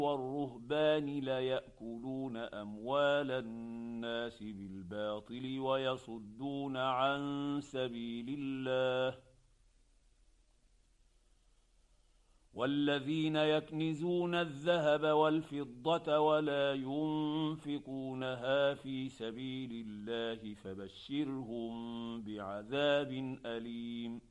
والرهبان ليأكلون أموال الناس بالباطل ويصدون عن سبيل الله والذين يكنزون الذهب والفضة ولا ينفقونها في سبيل الله فبشرهم بعذاب أليم